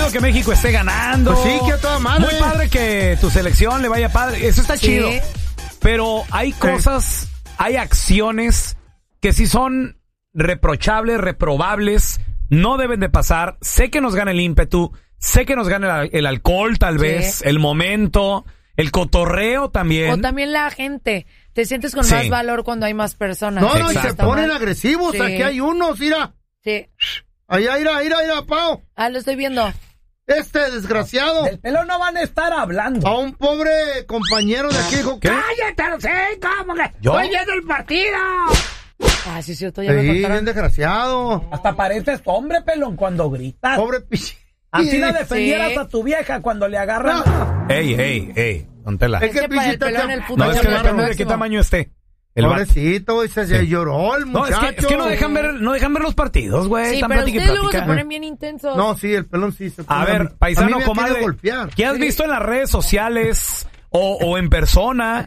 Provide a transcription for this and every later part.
Que México esté ganando. Pues sí, que a toda madre. Muy padre que tu selección le vaya padre. Eso está chido. Pero hay cosas, hay acciones que sí son reprochables, reprobables, no deben de pasar. Sé que nos gana el ímpetu, sé que nos gana el alcohol tal vez, el momento, el cotorreo también. O también la gente. Te sientes con más valor cuando hay más personas. No, y se ponen agresivos. Sí. Aquí hay unos, mira. Sí. Allá, mira, Pau. Ah, lo estoy viendo. Desgraciado. Del pelo no van a estar hablando. A un pobre compañero de aquí dijo, cállate, no sé, ¿cómo que? Estoy viendo el partido. Ah, sí, cierto, ya me contaron. Bien desgraciado. Hasta pareces hombre, pelón, cuando gritas. Pobre pichi. Así la defendieras a tu vieja cuando le agarran. No. Ey, don Tela. Es que para el pelón el fútbol no, es que depende de qué tamaño esté. Pobrecito, se lloró el muchacho. No, es que no dejan ver los partidos, güey. Sí, pero ustedes luego se ponen bien intensos. No, sí, el pelón sí se pone. A ver, paisano, comadre, ¿qué has visto en las redes sociales o en persona?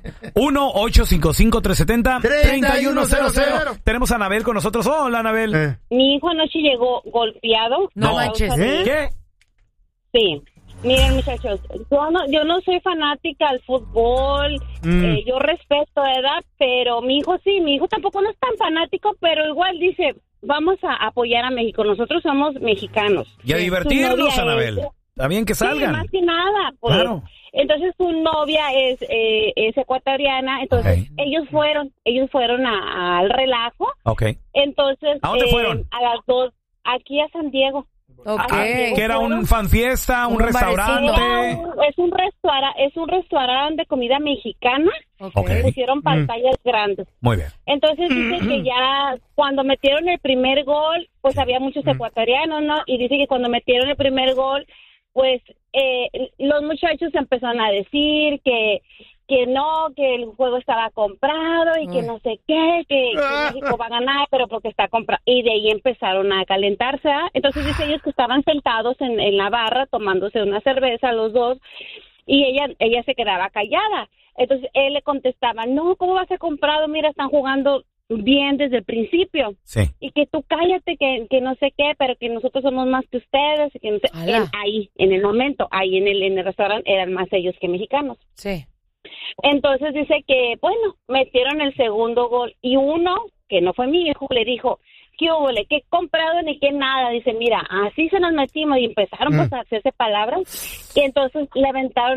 1-855-370-3100. Tenemos a Anabel con nosotros. Hola, Anabel. Mi hijo anoche llegó golpeado. No manches. ¿Qué? Sí. Miren, muchachos, yo no soy fanática al fútbol, yo respeto, ¿verdad? Pero mi hijo tampoco no es tan fanático, pero igual dice, vamos a apoyar a México, nosotros somos mexicanos. Y a divertirnos, Anabel. Está bien que salgan. Sí, más que nada, pues. Claro. Entonces su novia es ecuatoriana, entonces ellos fueron al relajo. Okay. Entonces, ¿a dónde fueron? A las 2, aquí a San Diego. Que era un fan fiesta, un restaurante. Es un restaurante de comida mexicana. Pusieron pantallas grandes. Muy bien. Entonces dice que ya cuando metieron el primer gol, pues había muchos ecuatorianos, ¿no? Y dice que cuando metieron el primer gol, pues los muchachos empezaron a decir que no, que el juego estaba comprado y que no sé qué, que México va a ganar, pero porque está comprado. Y de ahí empezaron a calentarse. Entonces dice ellos que estaban sentados en la barra tomándose una cerveza los dos y ella se quedaba callada. Entonces él le contestaba, no, ¿cómo va a ser comprado? Mira, están jugando bien desde el principio. Sí. Y que tú cállate, que no sé qué, pero que nosotros somos más que ustedes. Y que no sé. Ahí, en el momento, ahí en el restaurante eran más ellos que mexicanos. Sí. Entonces dice que, bueno, metieron el segundo gol y uno, que no fue mi hijo, le dijo, ¿qué hubo? ¿Qué comprado ni qué nada? Dice, mira, así se nos metimos y empezaron pues a hacerse palabras y entonces le aventaron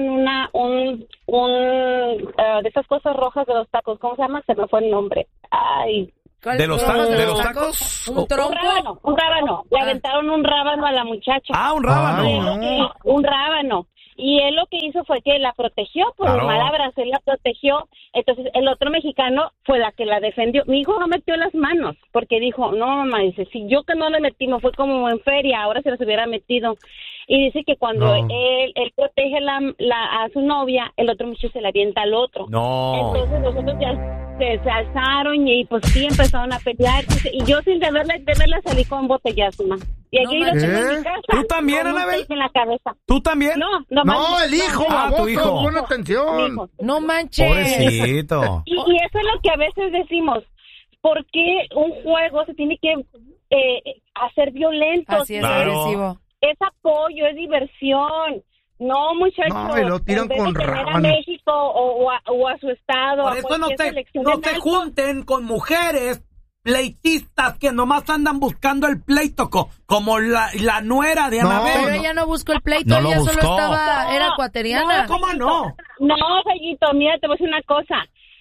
de esas cosas rojas de los tacos, ¿cómo se llama? Se me fue el nombre. Ay. ¿De los tacos? ¿Un tronco? Un rábano. Le aventaron un rábano a la muchacha. Ah, un rábano. Un rábano. Y él lo que hizo fue que la protegió, por palabras, él la protegió. Entonces, el otro mexicano fue la que la defendió. Mi hijo no metió las manos, porque dijo, no, mamá, dice, si yo que no le metí, me fue como en feria, ahora se las hubiera metido. Y dice que cuando él protege a su novia, el otro muchacho se la avienta al otro. No. Entonces, nosotros ya se alzaron y pues sí, empezaron a pelear. Y yo sin deberla salí con botellazo, ma. Y allí lo tengo en mi casa. ¿Tú también, Anabel? En la cabeza. ¿Tú también? No, el hijo, tu hijo. Pon atención. No manches. Pobrecito. Y eso es lo que a veces decimos. ¿Por qué un juego se tiene que hacer violento? Así es, agresivo. Es apoyo, es diversión. No, muchachos. No, y lo tiran con rábano. A México o a su estado. Por eso no te junten con mujeres pleitistas que nomás andan buscando el pleito, como la nuera de Anabel. Pero ella no buscó el pleito, ella solo era ecuatoriana. No, ¿cómo no? No, Gallito, mira, te voy a decir una cosa.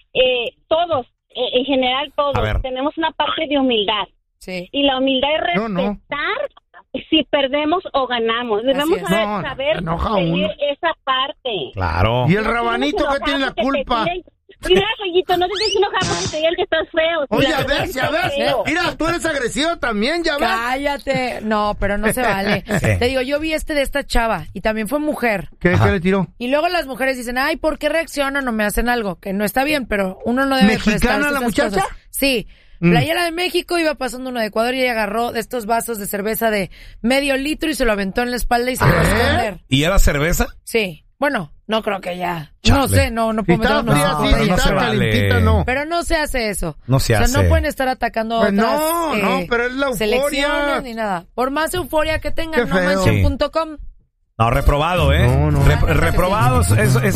Todos, en general todos, tenemos una parte de humildad. Sí. Y la humildad es respetar si perdemos o ganamos. Debemos saber seguir esa parte. Claro. ¿Y el rabanito qué tiene la culpa? Mira, Gallito, no te tienes que enojar porque te digan que estás feo. Oye, a ver. Mira, tú eres agresivo también, ya ves. Cállate. No, pero no se vale. Te digo, yo vi de esta chava y también fue mujer. ¿Qué le tiró? Y luego las mujeres dicen, ay, ¿por qué reaccionan o me hacen algo? Que no está bien, pero uno no debe prestar ¿Mexicana la muchacha? Cosas. Sí. Playera de México, iba pasando uno de Ecuador y ella agarró de estos vasos de cerveza de medio litro y se lo aventó en la espalda y se fue a esconder. ¿Y era cerveza? Sí. Bueno, no creo que ya. Chale. No sé, no puedo meter no se vale. No. Pero no se hace eso. No se hace. O sea, no pueden estar atacando pues otras no, pero es la euforia. selecciones ni nada. Por más euforia que tengan, nomansion.com. No, reprobado, ¿eh? No. Reprobado es